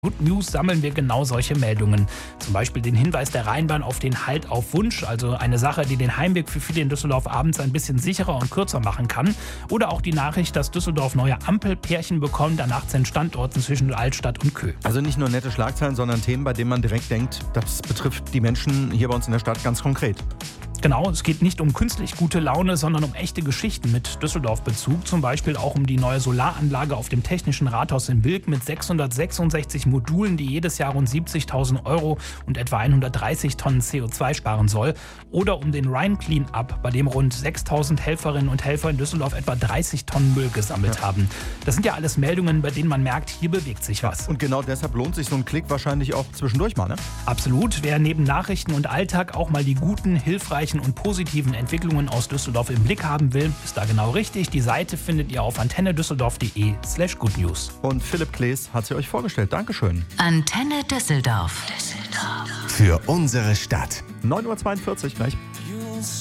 Good News sammeln wir genau solche Meldungen. Zum Beispiel den Hinweis der Rheinbahn auf den Halt auf Wunsch, also eine Sache, die den Heimweg für viele in Düsseldorf abends ein bisschen sicherer und kürzer machen kann. Oder auch die Nachricht, dass Düsseldorf neue Ampelpärchen bekommt an 18 Standorten zwischen Altstadt und Köh. Also nicht nur nette Schlagzeilen, sondern Themen, bei denen man direkt denkt, das betrifft die Menschen hier bei uns in der Stadt ganz konkret. Genau, es geht nicht um künstlich gute Laune, sondern um echte Geschichten mit Düsseldorf-Bezug. Zum Beispiel auch um die neue Solaranlage auf dem Technischen Rathaus in Bilk mit 666 Modulen, die jedes Jahr rund 70.000 € und etwa 130 Tonnen CO2 sparen soll. Oder um den Rhine Clean-Up, bei dem rund 6.000 Helferinnen und Helfer in Düsseldorf etwa 30 Tonnen Müll gesammelt haben. Das sind ja alles Meldungen, bei denen man merkt, hier bewegt sich was. Und genau deshalb lohnt sich so ein Klick wahrscheinlich auch zwischendurch mal, ne? Absolut. Wer neben Nachrichten und Alltag auch mal die guten, hilfreichen und positiven Entwicklungen aus Düsseldorf im Blick haben will, ist da genau richtig. Die Seite findet ihr auf antennedüsseldorf.de/goodnews. Und Philipp Klees hat sie euch vorgestellt. Dankeschön. Antenne Düsseldorf. Für unsere Stadt. 9:42 Uhr gleich.